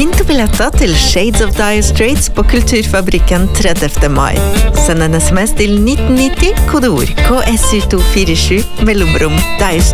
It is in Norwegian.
Vinn to billetter til Shades of Dire Straits på Kulturfabrikken 30. mai. Send en sms til 1990, kodeord KSU247, mellomrom Dire